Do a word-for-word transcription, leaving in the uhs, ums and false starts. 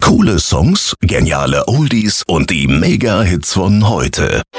Coole Songs, geniale Oldies und die Mega-Hits von heute.